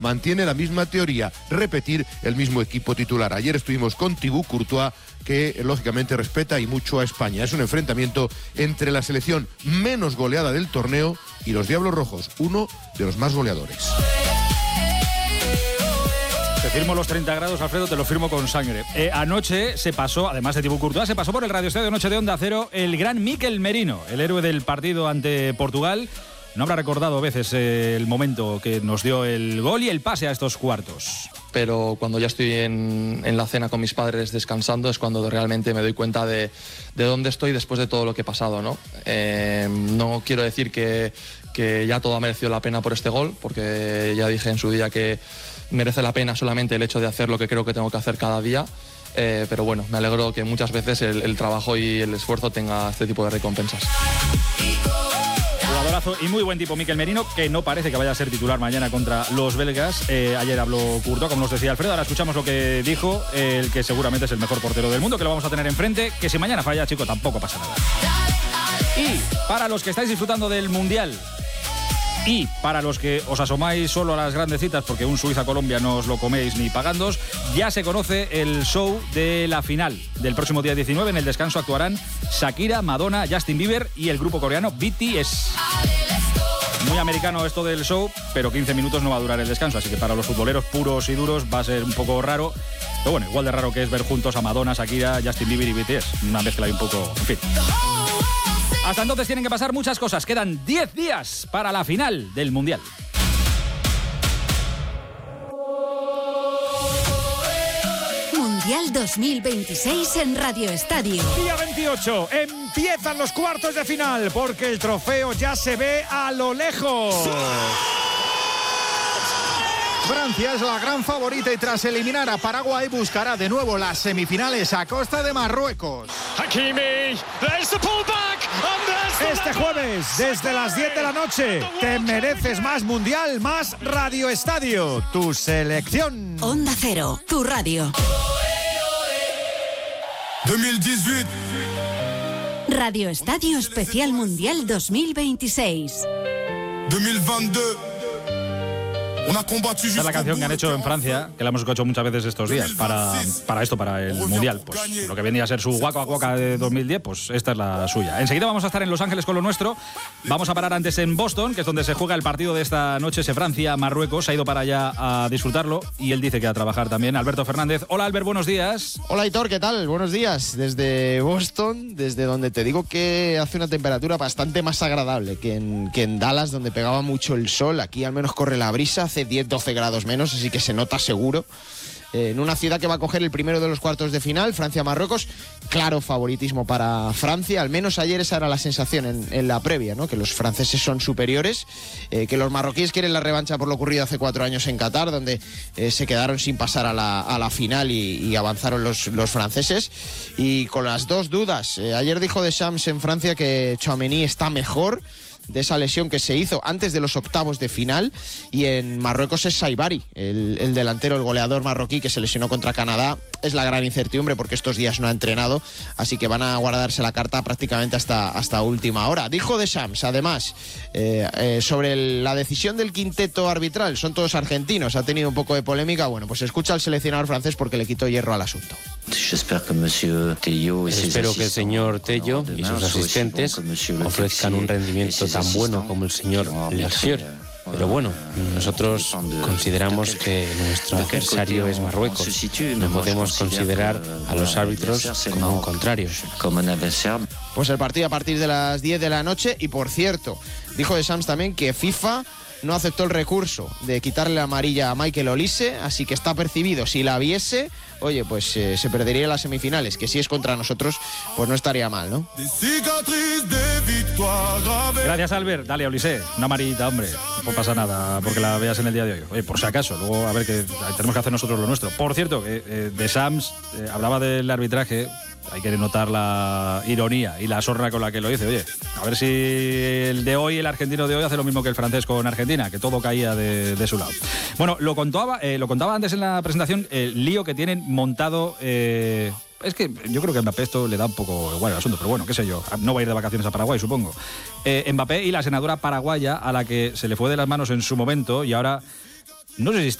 mantiene la misma teoría, repetir el mismo equipo titular. Ayer estuvimos con Thibaut Courtois, que lógicamente respeta y mucho a España. Es un enfrentamiento entre la selección menos goleada del torneo y los Diablos Rojos, uno de los más goleadores. Te firmo los 30 grados, Alfredo, te lo firmo con sangre. Anoche se pasó, además de Thibaut Courtois, se pasó por el Radio Estadio Noche de Onda Cero el gran Mikel Merino, el héroe del partido ante Portugal. No habrá recordado a veces el momento que nos dio el gol y el pase a estos cuartos. Pero cuando ya estoy en la cena con mis padres descansando es cuando realmente me doy cuenta de dónde estoy después de todo lo que he pasado, ¿no? No quiero decir que ya todo ha merecido la pena por este gol, porque ya dije en su día que merece la pena solamente el hecho de hacer lo que creo que tengo que hacer cada día. Pero bueno, me alegro que muchas veces el trabajo y el esfuerzo tenga este tipo de recompensas. Jugadorazo y muy buen tipo Mikel Merino, que no parece que vaya a ser titular mañana contra los belgas. Ayer habló Courtois, como nos decía Alfredo. Ahora escuchamos lo que dijo el que seguramente es el mejor portero del mundo, que lo vamos a tener enfrente. Que si mañana falla, chico, tampoco pasa nada. Y para los que estáis disfrutando del Mundial y para los que os asomáis solo a las grandes citas, porque un Suiza-Colombia no os lo coméis ni pagándos, ya se conoce el show de la final del próximo día 19. En el descanso actuarán Shakira, Madonna, Justin Bieber y el grupo coreano BTS. Muy americano esto del show, pero 15 minutos no va a durar el descanso, así que para los futboleros puros y duros va a ser un poco raro. Pero bueno, igual de raro que es ver juntos a Madonna, Shakira, Justin Bieber y BTS. Una mezcla ahí un poco... En fin. Hasta entonces tienen que pasar muchas cosas. Quedan 10 días para la final del Mundial. Mundial 2026 en Radio Estadio. Día 28, empiezan los cuartos de final porque el trofeo ya se ve a lo lejos. Francia es la gran favorita y tras eliminar a Paraguay buscará de nuevo las semifinales a costa de Marruecos. Hakimi, there's the pullback. Este jueves, desde las 10 de la noche, te mereces más Mundial, más Radio Estadio, tu selección. Onda Cero, tu radio. 2018. Radio Estadio Especial Mundial 2026. 2022. Esta es la canción que han hecho en Francia, que la hemos escuchado muchas veces estos días, para el Mundial. Pues lo que venía a ser su Waka Waka de 2010, pues esta es la suya. Enseguida vamos a estar en Los Ángeles con lo nuestro. Vamos a parar antes en Boston, que es donde se juega el partido de esta noche, ese Francia-Marruecos. Ha ido para allá a disfrutarlo y él dice que a trabajar también. Alberto Fernández. Hola, Albert, buenos días. Hola, Hitor, ¿qué tal? Buenos días. Desde Boston, desde donde te digo que hace una temperatura bastante más agradable que en Dallas, donde pegaba mucho el sol. Aquí al menos corre la brisa, hace 10-12 grados menos, así que se nota seguro. En una ciudad que va a coger el primero de los cuartos de final, Francia-Marruecos. Claro favoritismo para Francia, al menos ayer esa era la sensación en la previa, ¿no? Que los franceses son superiores, que los marroquíes quieren la revancha por lo ocurrido hace 4 años en Qatar, donde se quedaron sin pasar a la final y avanzaron los franceses. Y con las dos dudas, ayer dijo Deschamps en Francia que Tchouaméni está mejor de esa lesión que se hizo antes de los octavos de final, y en Marruecos es Saibari, el delantero, el goleador marroquí que se lesionó contra Canadá. Es la gran incertidumbre porque estos días no ha entrenado, así que van a guardarse la carta prácticamente hasta última hora. Dijo Deschamps, además, sobre la decisión del quinteto arbitral, son todos argentinos, ha tenido un poco de polémica. Bueno, pues escucha al seleccionador francés porque le quitó hierro al asunto. Espero que el señor Tello y sus asistentes ofrezcan un rendimiento tan bueno como el señor Lerchier. Pero bueno, nosotros consideramos que nuestro adversario es Marruecos. No podemos considerar a los árbitros como un contrario. Pues el partido a partir de las 10 de la noche. Y por cierto, dijo Deschamps también que FIFA no aceptó el recurso de quitarle la amarilla a Michael Olise, así que está percibido. Si la viese, oye, pues se perdería las semifinales, que si es contra nosotros, pues no estaría mal, ¿no? Gracias, Albert. Dale, Olise, una amarillita, hombre. No pasa nada porque la veas en el día de hoy. Oye, por si acaso, luego a ver, que tenemos que hacer nosotros lo nuestro. Por cierto, Deschamps hablaba del arbitraje. Hay que notar la ironía y la sorna con la que lo dice. Oye, a ver si el de hoy, el argentino de hoy, hace lo mismo que el francés con Argentina, que todo caía de su lado. Bueno, lo contaba antes en la presentación, el lío que tienen montado. Es que yo creo que a Mbappé esto le da un poco igual el asunto, pero bueno, qué sé yo, no va a ir de vacaciones a Paraguay, supongo. Mbappé y la senadora paraguaya, a la que se le fue de las manos en su momento y ahora No sé si